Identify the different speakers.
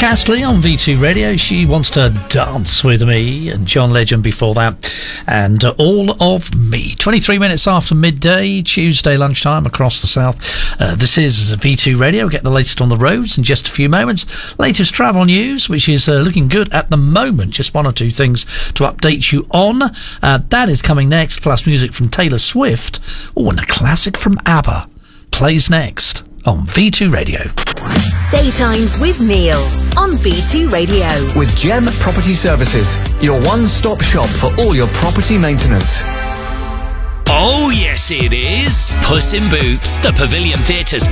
Speaker 1: Castley on V2 Radio. She Wants to Dance With Me, and John Legend before that, and All of Me. 23 minutes after midday, Tuesday lunchtime across the south. This is V2 Radio. Get the latest on the roads in just a few moments. Latest travel news, which is looking good at the moment. Just one or two things to update you on. That is coming next, plus music from Taylor Swift. Oh, and a classic from ABBA plays next on V2 Radio.
Speaker 2: Daytimes with Neil on V2 Radio.
Speaker 3: With Gem Property Services, your one-stop shop for all your property maintenance.
Speaker 4: Oh, yes, it is. Puss in Boots, the Pavilion Theatre's